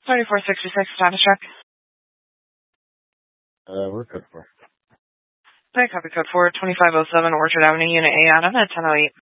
3466, status check. We're code 4. Okay, copy code 4, 2507 Orchard Avenue, Unit A, Adam at 1008.